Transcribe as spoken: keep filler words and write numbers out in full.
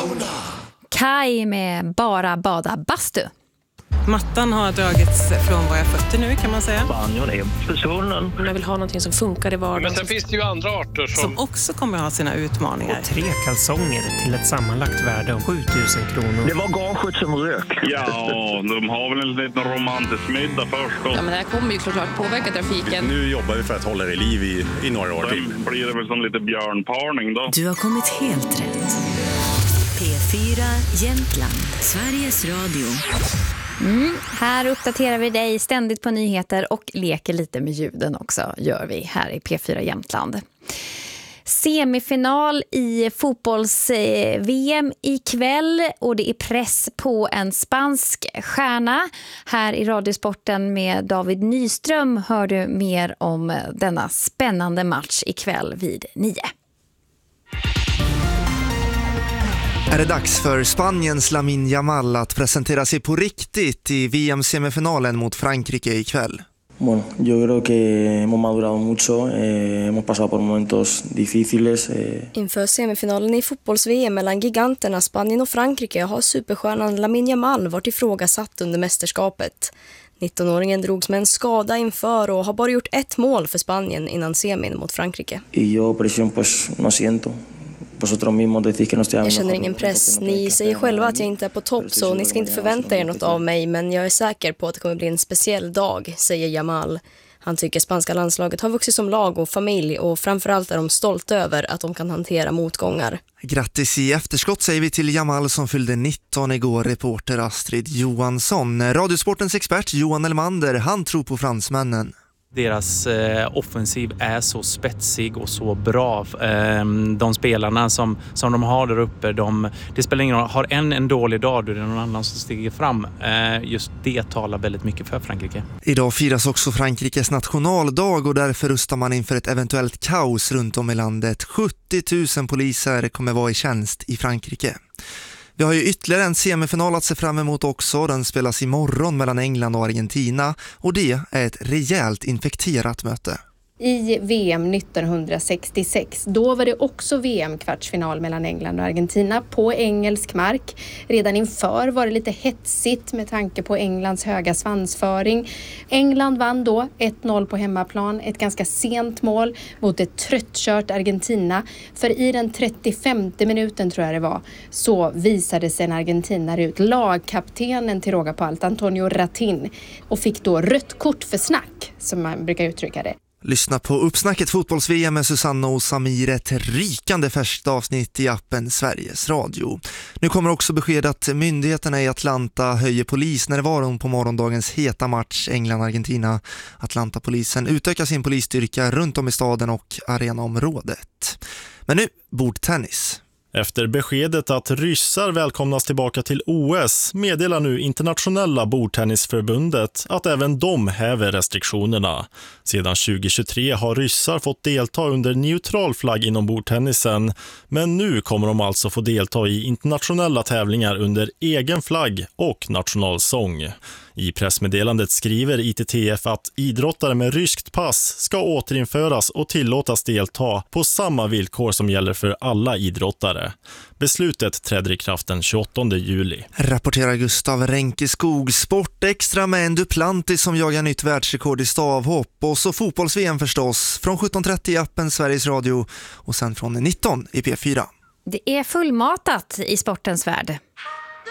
Kai med Bara bada bastu. Mattan har dragits från våra fötter nu, kan man säga. Spanien är försvunnen. Jag vill ha någonting som funkar i vardagen. Men sen finns det ju andra arter som... som också kommer att ha sina utmaningar. Och tre kalsonger till ett sammanlagt värde om sjutusen kronor. Det var gaget som rök. Ja, de har väl en liten romantisk middag först. Ja, men det här kommer ju såklart påverka trafiken. Nu jobbar vi för att hålla det i liv i, i några år till. Sen blir det väl som lite björnparning då. Du har kommit helt rätt. P fyra Jämtland, Sveriges Radio. Mm, här uppdaterar vi dig ständigt på nyheter och leker lite med ljuden också, gör vi här i P fyra Jämtland. Semifinal i fotbolls-V M ikväll och det är press på en spansk stjärna. Här i Radiosporten med David Nyström hör du mer om denna spännande match ikväll vid nio. Är det dags för Spaniens Lamine Yamal att presentera sig på riktigt i V M-semifinalen mot Frankrike ikväll? Bueno, yo creo que hemos madurado mucho, eh, hemos pasado por momentos difíciles. Eh. Inför semifinalen i fotbolls-V M mellan giganterna Spanien och Frankrike har superstjärnan Lamine Yamal varit ifrågasatt under mästerskapet. nittonåringen drogs med en skada inför och har bara gjort ett mål för Spanien innan semin mot Frankrike. Y yo presión pues no siento. Jag känner ingen press. Ni säger själva att jag inte är på topp, så ni ska inte förvänta er något av mig, men jag är säker på att det kommer bli en speciell dag, säger Yamal. Han tycker spanska landslaget har vuxit som lag och familj och framförallt är de stolta över att de kan hantera motgångar. Grattis i efterskott säger vi till Yamal som fyllde nitton igår, reporter Astrid Johansson. Radiosportens expert Johan Elmander, han tror på fransmännen. Deras eh, offensiv är så spetsig och så bra. Eh, de spelarna som, som de har där uppe, de, det spelar ingen roll. Har en en dålig dag, då är det någon annan som stiger fram. Eh, just det talar väldigt mycket för Frankrike. Idag firas också Frankrikes nationaldag och därför rustar man inför ett eventuellt kaos runt om i landet. sjuttio tusen poliser kommer vara i tjänst i Frankrike. Vi har ju ytterligare en semifinal att se fram emot också. Den spelas imorgon mellan England och Argentina och det är ett rejält infekterat möte. I V M nittonhundrasextiosex, då var det också V M-kvartsfinal mellan England och Argentina på engelsk mark. Redan inför var det lite hetsigt med tanke på Englands höga svansföring. England vann då ett noll på hemmaplan, ett ganska sent mål mot ett tröttkört Argentina. För i den trettiofemte minuten tror jag det var, så visade sig en argentinare ut, lagkaptenen till råga på allt, Antonio Ratin, och fick då rött kort för snack, som man brukar uttrycka det. Lyssna på Uppsnacket fotbolls-V M med Susanna och Samir, ett rykande färskt avsnitt i appen Sveriges Radio. Nu kommer också besked att myndigheterna i Atlanta höjer polisnärvaron på morgondagens heta match England-Argentina. Atlanta-polisen utökar sin polisstyrka runt om i staden och arenaområdet. Men nu, bordtennis. Efter beskedet att ryssar välkomnas tillbaka till O S meddelar nu Internationella bordtennisförbundet att även de häver restriktionerna. Sedan tjugohundratjugotre har ryssar fått delta under neutral flagg inom bordtennisen, men nu kommer de alltså få delta i internationella tävlingar under egen flagg och nationalsång. I pressmeddelandet skriver I T T F att idrottare med ryskt pass ska återinföras och tillåtas delta på samma villkor som gäller för alla idrottare. Beslutet träder i kraft den tjugoåttonde juli. Rapporterar Gustav Ränkeskog. Sport extra med en Duplantis som jagar nytt världsrekord i stavhopp. Och så fotbolls-V M förstås. Från sjutton trettio i appen Sveriges Radio och sen från nitton i P fyra. Det är fullmatat i sportens värld.